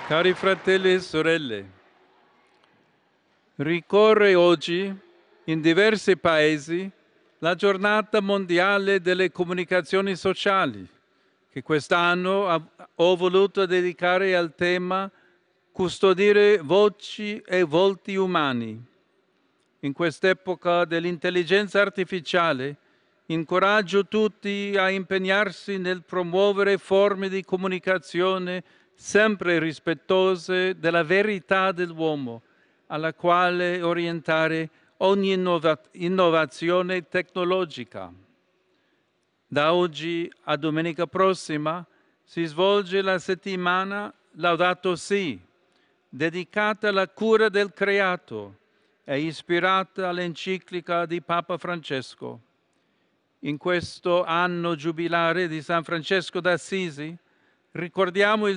Cari fratelli e sorelle, ricorre oggi in diversi paesi la giornata mondiale delle comunicazioni sociali, che quest'anno ho voluto dedicare al tema custodire voci e volti umani. In quest'epoca dell'intelligenza artificiale, incoraggio tutti a impegnarsi nel promuovere forme di comunicazione sempre rispettose della verità dell'uomo, alla quale orientare ogni innovazione tecnologica. Da oggi a domenica prossima si svolge la settimana Laudato Si, dedicata alla cura del creato e ispirata all'enciclica di Papa Francesco. In questo anno giubilare di San Francesco d'Assisi ricordiamo il